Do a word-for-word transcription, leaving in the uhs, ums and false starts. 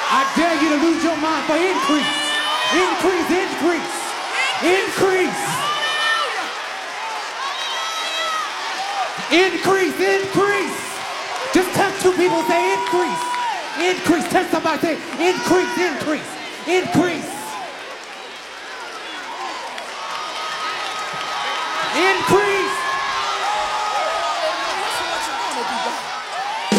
I dare you to lose your mind for increase. Increase, increase, increase. Increase, increase. Just touch two people, say increase. Increase, touch somebody, say increase, increase, increase. Increase.